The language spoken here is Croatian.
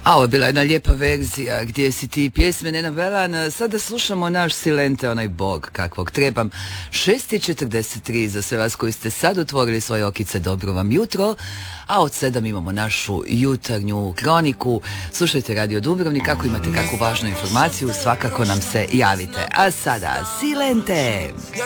A ovo je bila jedna lijepa verzija Gdje si ti pjesme Nena Velan. Sada slušamo naš Silente, onaj bog kakvog trebam. 6:43 za sve vas koji ste sad otvorili svoje okice, dobro vam jutro. A od 7 imamo našu jutarnju kroniku. Slušajte Radio Dubrovnik, ako imate kakvu važnu informaciju svakako nam se javite. A sada Silente. Ja